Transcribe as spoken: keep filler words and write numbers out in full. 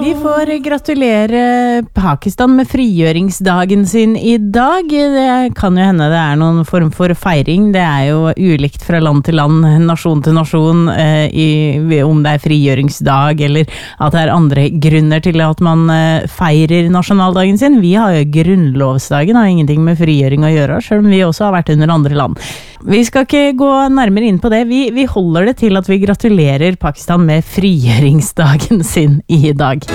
Vi får gratulere Pakistan med frigjøringsdagen sin i dag. Det kan jo hende det er noen form for feiring. Det er jo ulikt fra land til land, nasjon til nasjon, eh, i, om det er frigjøringsdag eller at det er andre grunner til at man eh, feirer nasjonaldagen sin. Vi har jo grunnlovsdagen, har ingenting med frigjøring å gjøre, selv om vi også har vært under andre land. Vi skal ikke gå nærmere inn på det. Vi, vi holder det til at vi gratulerer Pakistan med frigjøringsdagen sin i dag.